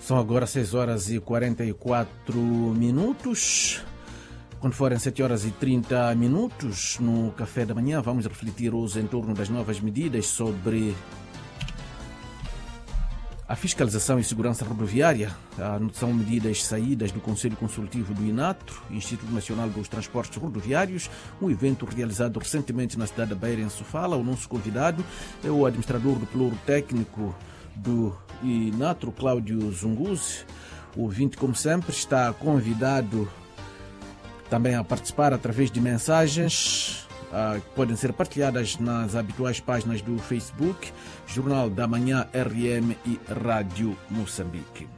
São agora 6 horas e 44 minutos. Quando forem 7 horas e 30 minutos, no café da manhã, vamos refletir hoje em torno das novas medidas sobre a fiscalização e segurança rodoviária. São medidas saídas do Conselho Consultivo do INATRO, Instituto Nacional dos Transportes Rodoviários, um evento realizado recentemente na cidade da Beira, em Sofala. O nosso convidado é o administrador do Pluro Técnico do INATRO, Cláudio Zunguzi. O ouvinte, como sempre, está convidado também a participar através de mensagens que podem ser partilhadas nas habituais páginas do Facebook, Jornal da Manhã RM e Rádio Moçambique.